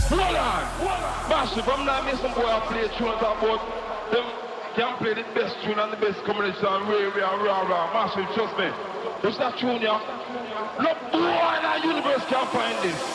Hold on. Massive, I'm not missing boy I play tunes about them can play the best tune and the best combination and rah. Massive, trust me. It's that tune, yeah. No boy in the universe can find this.